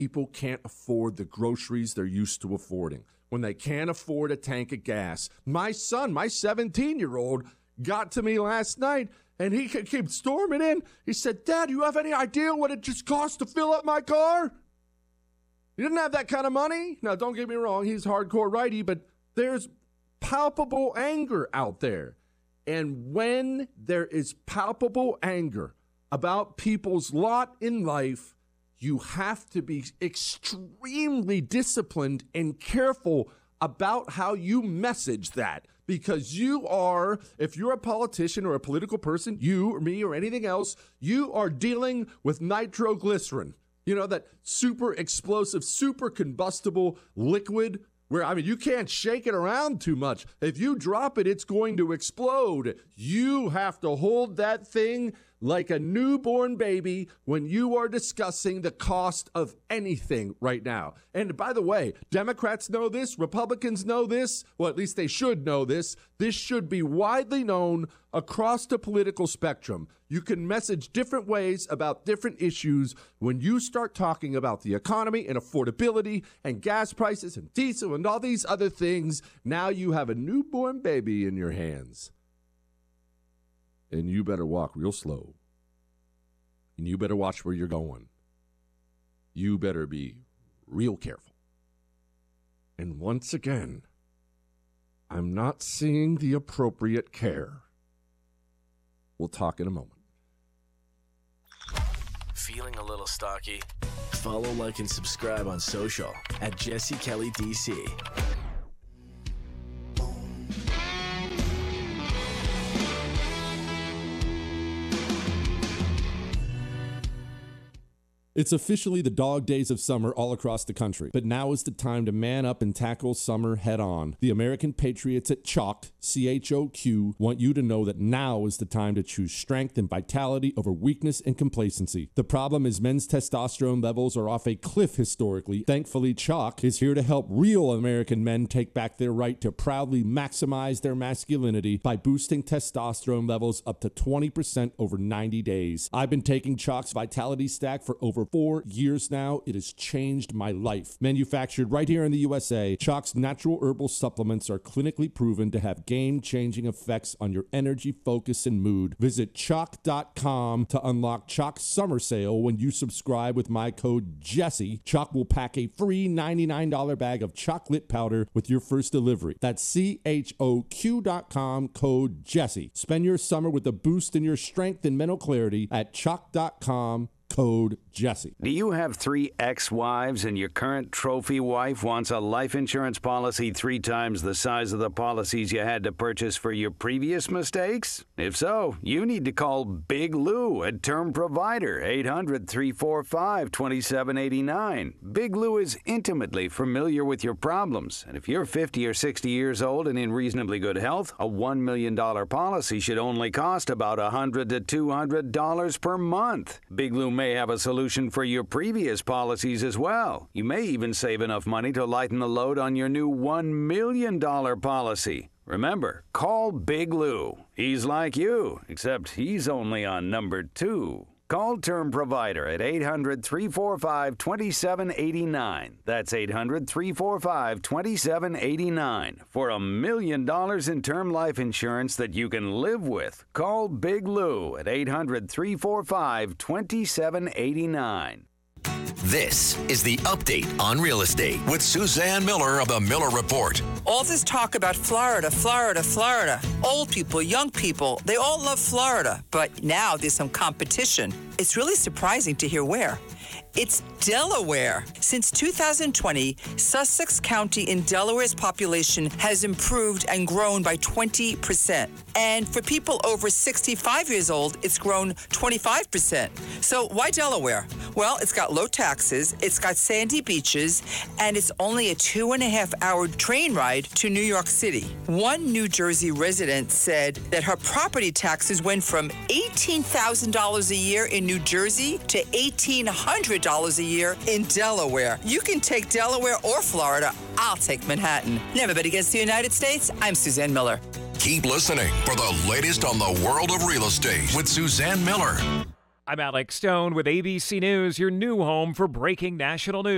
people can't afford the groceries they're used to affording, when they can't afford a tank of gas. My son, my 17-year-old, got to me last night, and he came storming in. He said, Dad, you have any idea what it just costs to fill up my car? He didn't have that kind of money. Now, don't get me wrong, he's hardcore righty, but there's palpable anger out there. And when there is palpable anger about people's lot in life, you have to be extremely disciplined and careful about how you message that. Because you are, if you're a politician or a political person, you or me or anything else, you are dealing with nitroglycerin. You know, that super explosive, super combustible liquid where, I mean, you can't shake it around too much. If you drop it, it's going to explode. You have to hold that thing like a newborn baby when you are discussing the cost of anything right now. And by the way, Democrats know this, Republicans know this, well, at least they should know this. This should be widely known across the political spectrum. You can message different ways about different issues. When you start talking about the economy and affordability and gas prices and diesel and all these other things, now you have a newborn baby in your hands. And you better walk real slow. And you better watch where you're going. You better be real careful. And once again, I'm not seeing the appropriate care. We'll talk in a moment. Feeling a little stocky? Follow, like, and subscribe on social at Jesse Kelly DC. It's officially the dog days of summer all across the country, but now is the time to man up and tackle summer head on. The American Patriots at Chalk, CHOQ, want you to know that now is the time to choose strength and vitality over weakness and complacency. The problem is men's testosterone levels are off a cliff historically. Thankfully, Chalk is here to help real American men take back their right to proudly maximize their masculinity by boosting testosterone levels up to 20% over 90 days. I've been taking Chalk's Vitality Stack for over 4 years now. It has changed my life. Manufactured right here in the USA, Chalk's natural herbal supplements are clinically proven to have game-changing effects on your energy, focus, and mood. Visit Chalk.com to unlock Chalk's summer sale. When you subscribe with my code Jesse, Chalk will pack a free $99 bag of chocolate powder with your first delivery. That's CHOQ.com, code Jesse. Spend your summer with a boost in your strength and mental clarity at Chalk.com, code Jesse. Do you have 3 ex-wives and your current trophy wife wants a life insurance policy 3 times the size of the policies you had to purchase for your previous mistakes? If so, you need to call Big Lou at Term Provider, 800-345-2789. Big Lou is intimately familiar with your problems, and if you're 50 or 60 years old and in reasonably good health, a $1 million policy should only cost about $100 to $200 per month. Big Lou may have a solution for your previous policies as well. You may even save enough money to lighten the load on your new $1 million policy. Remember, call Big Lou. He's like you, except he's only on number 2. Call Term Provider at 800-345-2789. That's 800-345-2789. For $1 million in term life insurance that you can live with. Call Big Lou at 800-345-2789. This is the Update on Real Estate with Suzanne Miller of the Miller Report. All this talk about Florida, Florida, Florida. Old people, young people, they all love Florida. But now there's some competition. It's really surprising to hear where. It's Delaware. Since 2020, Sussex County in Delaware's population has improved and grown by 20%. And for people over 65 years old, it's grown 25%. So why Delaware? Well, it's got low taxes, it's got sandy beaches, and it's only a 2.5-hour train ride to New York City. One New Jersey resident said that her property taxes went from $18,000 a year in New Jersey to $1,800 a year in Delaware. You can take Delaware or Florida. I'll take Manhattan. Never bet against the United States. I'm Suzanne Miller. Keep listening for the latest on the world of real estate with Suzanne Miller. I'm Alex Stone with ABC News, your new home for breaking national news.